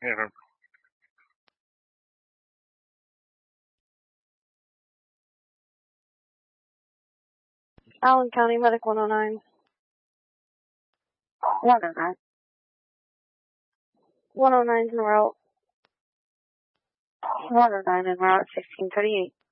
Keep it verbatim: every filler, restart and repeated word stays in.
Yeah. Allen County Medic one oh nine. one oh nine. one oh nine's en route. one oh nine en route, sixteen thirty-eight.